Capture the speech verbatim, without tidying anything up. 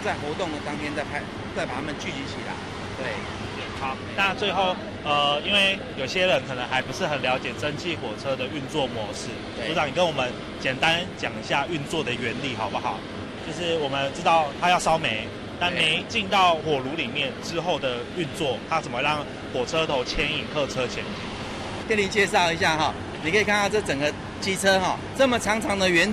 在活动的当天再拍，再把他们聚集起来。对， 好，那最后呃，因为有些人可能还不是很了解蒸汽火车的运作模式，组长你跟我们简单讲一下运作的原理好不好？就是我们知道它要烧煤，但煤进到火炉里面之后的运作，它怎么让火车头牵引客车前进？ 跟你介绍一下哈，你可以看到这整个机车哈，这么长长的圆